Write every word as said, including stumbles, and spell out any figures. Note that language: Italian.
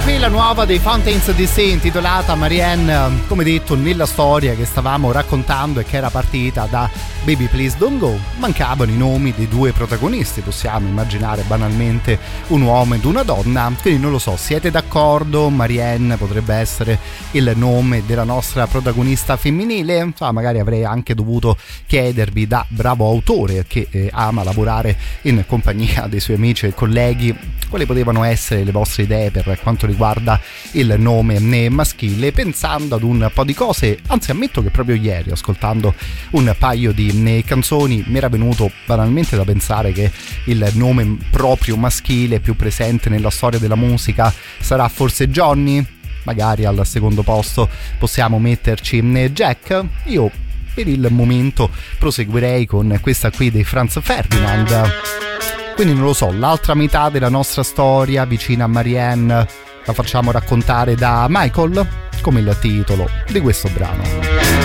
qui la nuova dei Fountains D C intitolata Marianne, come detto nella storia che stavamo raccontando e che era partita da Baby Please Don't Go, mancavano i nomi dei due protagonisti, possiamo immaginare banalmente un uomo ed una donna, quindi non lo so, siete d'accordo? Marianne potrebbe essere il nome della nostra protagonista femminile? Ah, magari avrei anche dovuto chiedervi da bravo autore che eh, ama lavorare in compagnia dei suoi amici e colleghi quali potevano essere le vostre idee per quanto riguarda il nome maschile, pensando ad un po' di cose. Anzi, ammetto che proprio ieri, ascoltando un paio di canzoni, mi era venuto banalmente da pensare che il nome proprio maschile più presente nella storia della musica sarà forse Johnny. Magari al secondo posto possiamo metterci Jack. Io per il momento proseguirei con questa qui dei Franz Ferdinand. Quindi non lo so, l'altra metà della nostra storia vicina a Marianne la facciamo raccontare da Michael, come il titolo di questo brano.